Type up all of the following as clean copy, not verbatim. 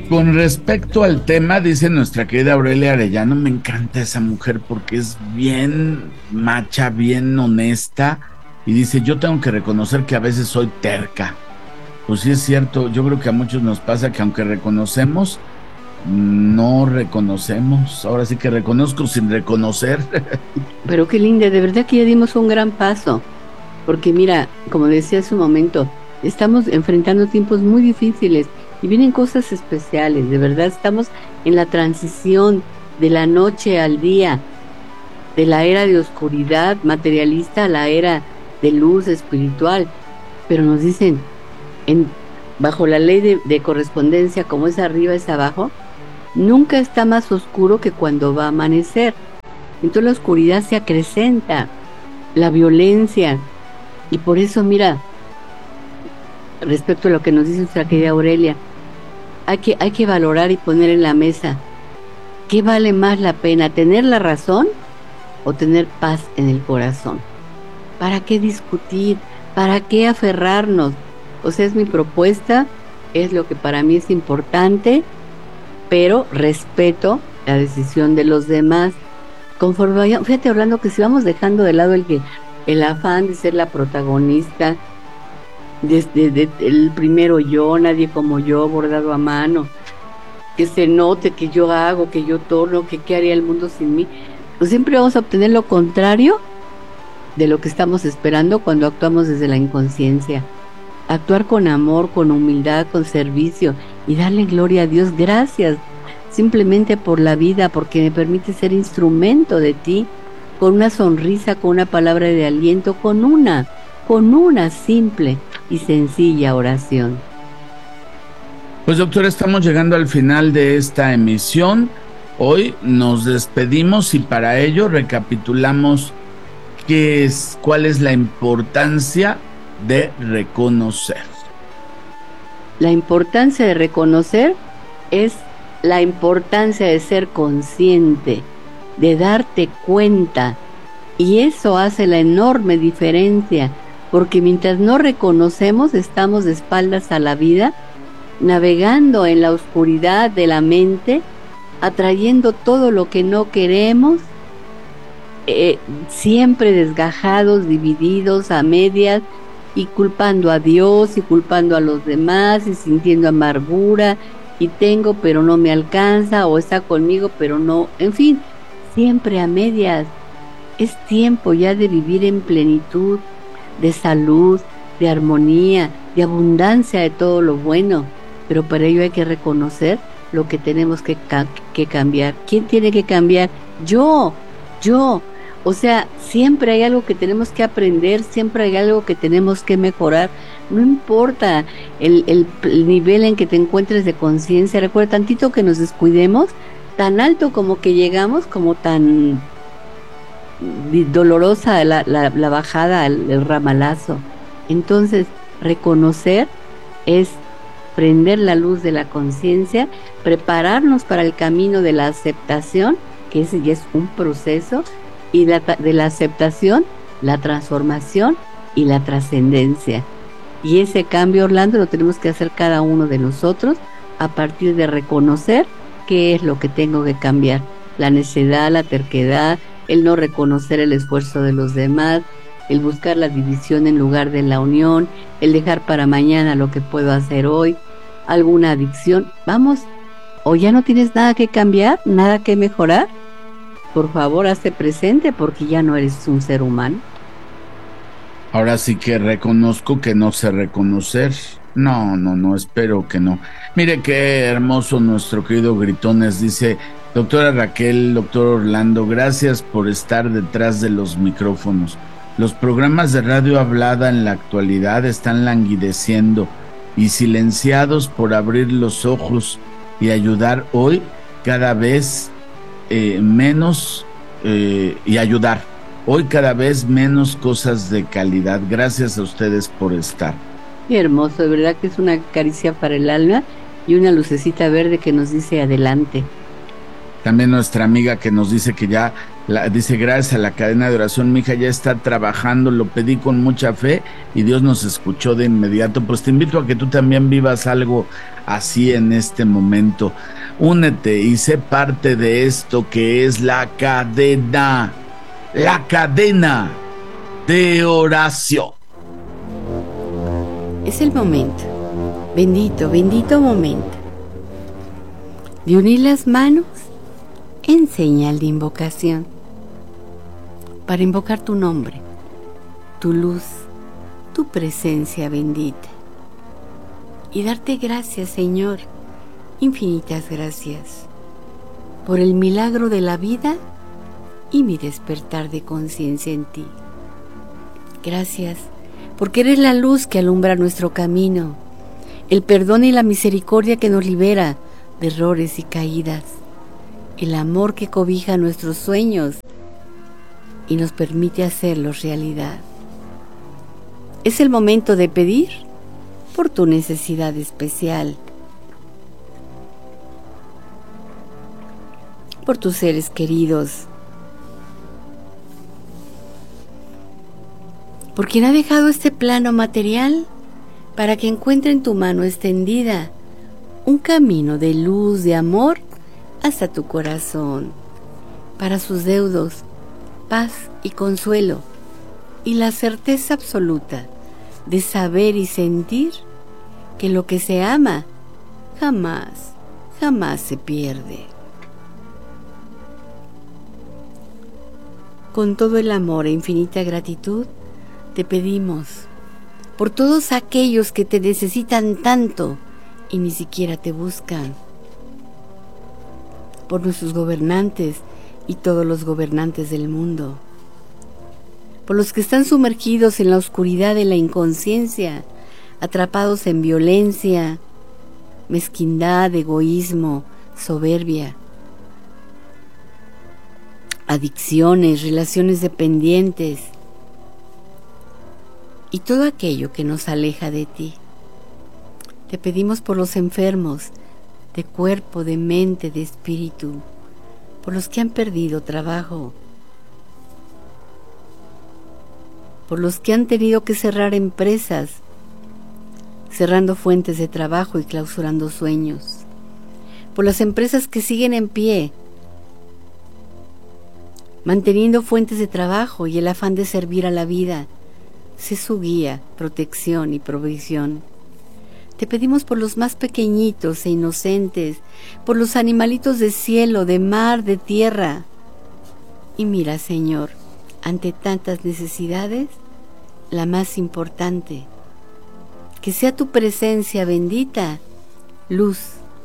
Con respecto al tema, dice nuestra querida Aurelia Arellano, me encanta esa mujer porque es bien macha, bien honesta, y dice, yo tengo que reconocer que a veces soy terca. Pues sí es cierto, yo creo que a muchos nos pasa que aunque reconocemos, no reconocemos. Ahora sí que reconozco sin reconocer. Pero qué linda, de verdad que ya dimos un gran paso, porque mira, como decía hace un momento, estamos enfrentando tiempos muy difíciles y vienen cosas especiales, de verdad estamos en la transición de la noche al día, de la era de oscuridad materialista a la era de luz espiritual, pero nos dicen, en, bajo la ley de correspondencia, como es arriba es abajo, nunca está más oscuro que cuando va a amanecer. Entonces la oscuridad se acrecenta, la violencia, y por eso, mira, respecto a lo que nos dice nuestra querida Aurelia, hay que valorar y poner en la mesa, ¿qué vale más la pena, tener la razón o tener paz en el corazón? ¿Para qué discutir? ¿Para qué aferrarnos? O sea, es mi propuesta, es lo que para mí es importante, pero respeto la decisión de los demás. Conforme vayamos, fíjate Orlando, que si vamos dejando de lado el afán de ser la protagonista, desde el primero yo, nadie como yo, bordado a mano, que se note que yo hago, que yo torno, que qué haría el mundo sin mí, pues siempre vamos a obtener lo contrario de lo que estamos esperando cuando actuamos desde la inconsciencia. Actuar con amor, con humildad, con servicio y darle gloria a Dios. Gracias simplemente por la vida, porque me permite ser instrumento de ti, con una sonrisa, con una palabra de aliento, con una simple y sencilla oración. Pues doctor, estamos llegando al final de esta emisión. Hoy nos despedimos y para ello recapitulamos cuál es la importancia de reconocer. La importancia de reconocer es la importancia de ser consciente, de darte cuenta, y eso hace la enorme diferencia, porque mientras no reconocemos estamos de espaldas a la vida, navegando en la oscuridad de la mente, atrayendo todo lo que no queremos, siempre desgajados, divididos a medias, y culpando a Dios y culpando a los demás y sintiendo amargura y tengo pero no me alcanza o está conmigo pero no, en fin, siempre a medias. Es tiempo ya de vivir en plenitud, de salud, de armonía, de abundancia de todo lo bueno, pero para ello hay que reconocer lo que tenemos que cambiar. ¿Quién tiene que cambiar? Yo. O sea, siempre hay algo que tenemos que aprender, siempre hay algo que tenemos que mejorar. No importa el nivel en que te encuentres de conciencia. Recuerda, tantito que nos descuidemos, tan alto como que llegamos, como tan dolorosa la bajada, el ramalazo. Entonces, reconocer es prender la luz de la conciencia, prepararnos para el camino de la aceptación, que ese ya es un proceso, y de la aceptación, la transformación y la trascendencia. Y ese cambio, Orlando, lo tenemos que hacer cada uno de nosotros a partir de reconocer qué es lo que tengo que cambiar. La necedad, la terquedad, el no reconocer el esfuerzo de los demás, el buscar la división en lugar de la unión, el dejar para mañana lo que puedo hacer hoy, alguna adicción. Vamos, o ya no tienes nada que cambiar, nada que mejorar. Por favor, hazte presente porque ya no eres un ser humano. Ahora sí que reconozco que no sé reconocer. No, espero que no. Mire qué hermoso nuestro querido Gritones. Dice, doctora Raquel, doctor Orlando, gracias por estar detrás de los micrófonos. Los programas de radio hablada en la actualidad están languideciendo y silenciados por abrir los ojos y ayudar hoy cada vez menos y ayudar. Hoy cada vez menos cosas de calidad. Gracias a ustedes por estar. Qué hermoso, de verdad que es una caricia para el alma y una lucecita verde que nos dice adelante. También nuestra amiga que nos dice que ya, dice, gracias a la cadena de oración, mi hija ya está trabajando, lo pedí con mucha fe y Dios nos escuchó de inmediato. Pues te invito a que tú también vivas algo así en este momento. Únete y sé parte de esto que es la cadena de oración. Es el momento, bendito, bendito momento, de unir las manos en señal de invocación, para invocar tu nombre, tu luz, tu presencia bendita, y darte gracias, Señor, infinitas gracias, por el milagro de la vida y mi despertar de conciencia en ti. Gracias, porque eres la luz que alumbra nuestro camino, el perdón y la misericordia que nos libera de errores y caídas, el amor que cobija nuestros sueños y nos permite hacerlos realidad. Es el momento de pedir por tu necesidad especial, por tus seres queridos, por quien ha dejado este plano material para que encuentre en tu mano extendida un camino de luz, de amor, hasta tu corazón, para sus deudos, paz y consuelo, y la certeza absoluta de saber y sentir que lo que se ama jamás, jamás se pierde. Con todo el amor e infinita gratitud, te pedimos por todos aquellos que te necesitan tanto y ni siquiera te buscan, por nuestros gobernantes y todos los gobernantes del mundo, por los que están sumergidos en la oscuridad de la inconsciencia, atrapados en violencia, mezquindad, egoísmo, soberbia, adicciones, relaciones dependientes y todo aquello que nos aleja de ti. Te pedimos por los enfermos de cuerpo, de mente, de espíritu, por los que han perdido trabajo, por los que han tenido que cerrar empresas, cerrando fuentes de trabajo y clausurando sueños, por las empresas que siguen en pie, manteniendo fuentes de trabajo y el afán de servir a la vida. Sé su guía, protección y provisión. Te pedimos por los más pequeñitos e inocentes, por los animalitos de cielo, de mar, de tierra. Y mira, Señor, ante tantas necesidades, la más importante, que sea tu presencia bendita, luz,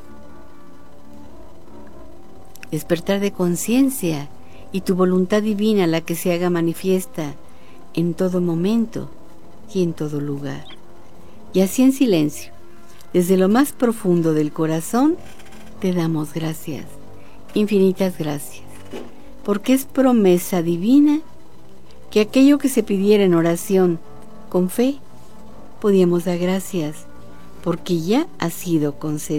despertar de conciencia y tu voluntad divina la que se haga manifiesta en todo momento y en todo lugar. Y así en silencio, desde lo más profundo del corazón, te damos gracias, infinitas gracias, porque es promesa divina que aquello que se pidiera en oración con fe, podíamos dar gracias, porque ya ha sido concedido.